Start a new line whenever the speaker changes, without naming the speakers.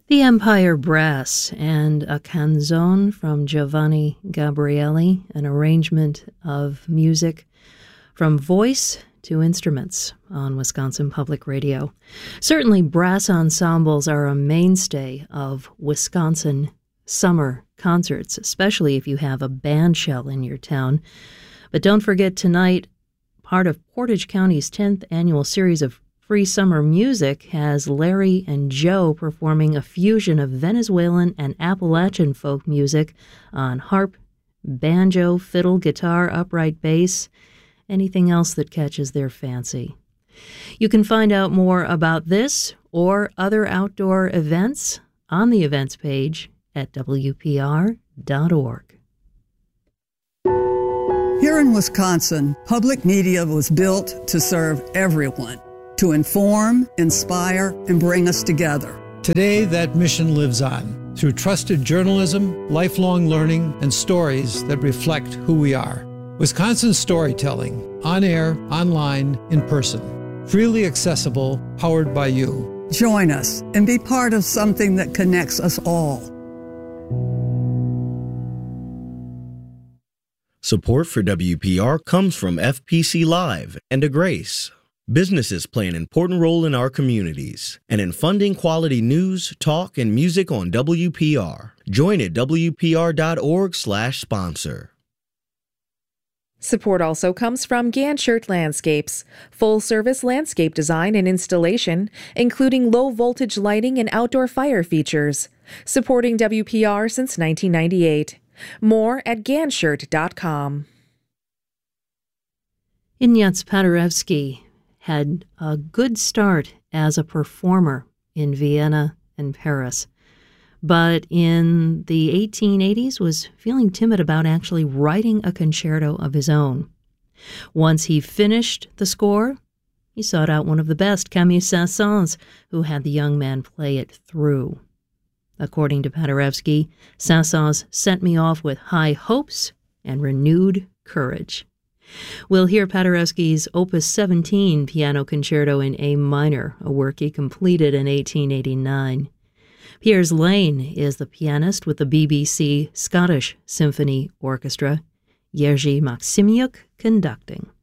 The Empire Brass and a canzone from Giovanni Gabrieli, an arrangement of music from voice to instruments on Wisconsin Public Radio. Certainly brass ensembles are a mainstay of Wisconsin summer concerts, especially if you have a band shell in your town. But don't forget tonight, part of Portage County's 10th annual series of Free Summer Music has Larry and Joe performing a fusion of Venezuelan and Appalachian folk music on harp, banjo, fiddle, guitar, upright bass, anything else that catches their fancy. You can find out more about this or other outdoor events on the events page at WPR.org.
Here in Wisconsin, public media was built to serve everyone, to inform, inspire, and bring us together.
Today, that mission lives on through trusted journalism, lifelong learning, and stories that reflect who we are. Wisconsin storytelling, on air, online, in person. Freely accessible, powered by you.
Join us and be part of something that connects us all.
Support for WPR comes from FPC Live and DeGrace. Businesses play an important role in our communities and in funding quality news, talk, and music on WPR. Join at WPR.org/sponsor.
Support also comes from Ganshert Landscapes, full-service landscape design and installation, including low-voltage lighting and outdoor fire features. Supporting WPR since 1998. More at ganshert.com.
Ignaz Paderewski had a good start as a performer in Vienna and Paris, but in the 1880s was feeling timid about actually writing a concerto of his own. Once he finished the score, he sought out one of the best, Camille Saint-Saëns, who had the young man play it through. According to Paderewski, Saint-Saëns sent me off with high hopes and renewed courage. We'll hear Paderewski's Opus 17 piano concerto in A minor, a work he completed in 1889. Piers Lane is the pianist with the BBC Scottish Symphony Orchestra, Jerzy Maksymyuk conducting.